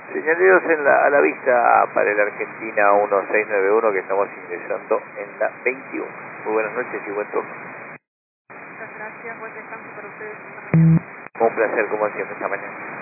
Señaleros a la vista para el Argentina 1691 que estamos ingresando en la 21. Muy buenas noches y buen turno. Muchas gracias, buen descanso para ustedes. Un placer como siempre esta mañana.